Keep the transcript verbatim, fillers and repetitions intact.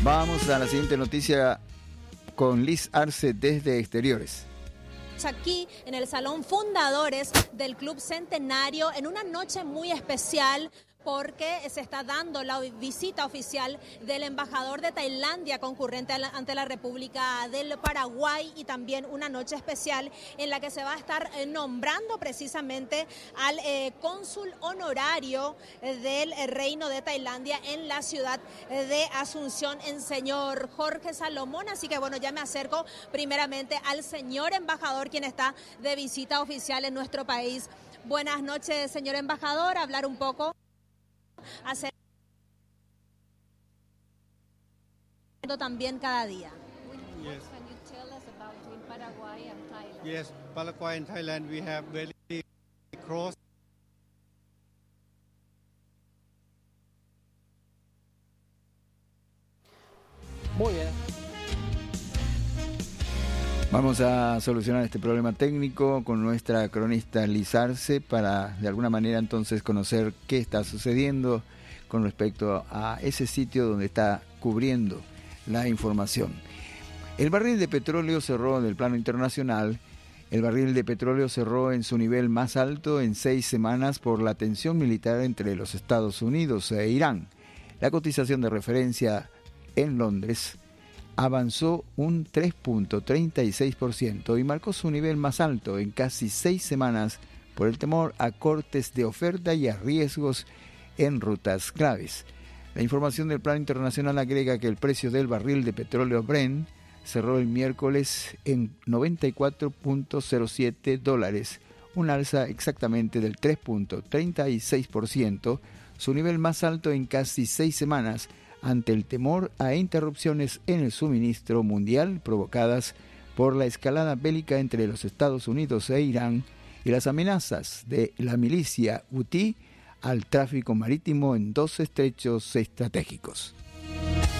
Vamos a la siguiente noticia con Liz Arce desde Exteriores. Aquí en el Salón Fundadores del Club Centenario en una noche muy especial, porque se está dando la visita oficial del embajador de Tailandia concurrente ante la República del Paraguay, y también una noche especial en la que se va a estar nombrando precisamente al eh, cónsul honorario del Reino de Tailandia en la ciudad de Asunción, en señor Jorge Salomón. Así que bueno, ya me acerco primeramente al señor embajador, quien está de visita oficial en nuestro país. Buenas noches, señor embajador, hablar un poco hacer también cada día. Yes. Can you tell us about Paraguay and Thailand? Yes, Paraguay and Thailand we have very close. Muy bien. Vamos a solucionar este problema técnico con nuestra cronista Liz Arce para de alguna manera entonces conocer qué está sucediendo con respecto a ese sitio donde está cubriendo la información. El barril de petróleo cerró en el plano internacional. El barril de petróleo cerró en su nivel más alto en seis semanas por la tensión militar entre los Estados Unidos e Irán. La cotización de referencia en Londres avanzó un tres punto treinta y seis por ciento y marcó su nivel más alto en casi seis semanas por el temor a cortes de oferta y a riesgos en rutas claves. La información del plano internacional agrega que el precio del barril de petróleo Brent cerró el miércoles en noventa y cuatro punto cero siete dólares, un alza exactamente del tres punto treinta y seis por ciento, su nivel más alto en casi seis semanas, ante el temor a interrupciones en el suministro mundial provocadas por la escalada bélica entre los Estados Unidos e Irán y las amenazas de la milicia hutí al tráfico marítimo en dos estrechos estratégicos.